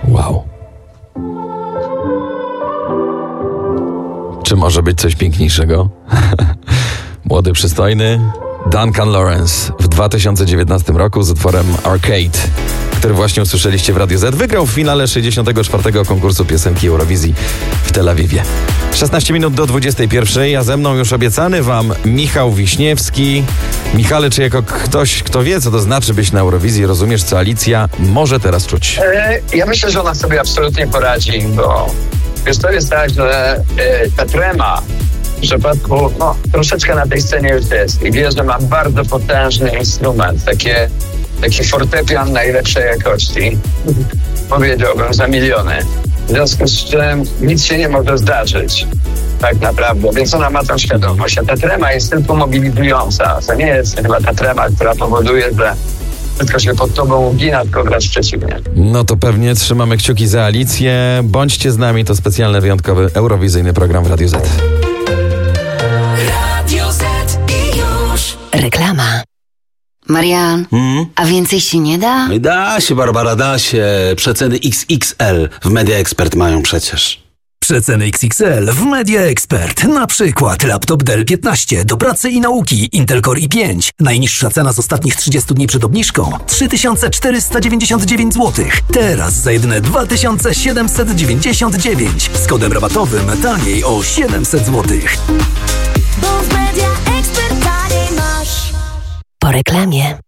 Wow. Czy może być coś piękniejszego? Młody, przystojny Duncan Lawrence w 2019 roku z utworem Arcade, który właśnie usłyszeliście w Radio Z, wygrał w finale 64. konkursu piosenki Eurowizji w Tel Awiwie. 16 minut do 21, a ze mną już obiecany wam Michał Wiśniewski. Michale, czy jako ktoś, kto wie, co to znaczy być na Eurowizji, rozumiesz, co Alicja może teraz czuć? Ja myślę, że ona sobie absolutnie poradzi, bo wiesz, to jest tak, że ta trema w przypadku, troszeczkę na tej scenie już jest i wie, że ma bardzo potężny instrument, taki fortepian najlepszej jakości, powiedziałbym, za miliony. W związku z czym nic się nie może zdarzyć, tak naprawdę, więc ona ma tą świadomość, a ta trema jest tylko mobilizująca. To nie jest chyba ta trema, która powoduje, że wszystko się pod tobą ugina, tylko wręcz przeciwnie. No to pewnie trzymamy kciuki za Alicję. Bądźcie z nami, to specjalny, wyjątkowy, eurowizyjny program w Radiu Z. Radio Z i już. Reklama. Marian, a więcej się nie da? Da się, Barbara, da się. Przeceny XXL w Media Expert mają przecież. Przeceny XXL w Media Expert. Na przykład laptop Dell 15 do pracy i nauki Intel Core i5. Najniższa cena z ostatnich 30 dni przed obniżką 3499 zł. Teraz za jedyne 2799. Z kodem rabatowym taniej o 700 zł. Bo w Media Expert taniej masz. Po reklamie.